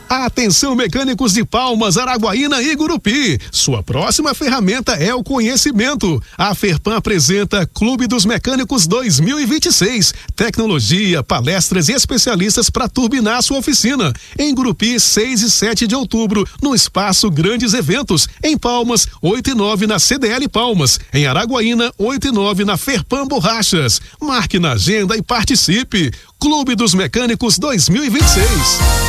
Atenção, mecânicos de Palmas, Araguaína e Gurupi. Sua próxima ferramenta é o conhecimento. A Ferpan apresenta Clube dos Mecânicos 2026. Tecnologia, palestras e especialistas para turbinar sua oficina. Em Gurupi, 6 e 7 de outubro, no espaço Grandes Eventos. Em Palmas, 8 e 9 na CDL Palmas. Em Araguaína, 8 e 9 na Ferpan Borrachas. Marque na agenda e participe. Clube dos Mecânicos 2026.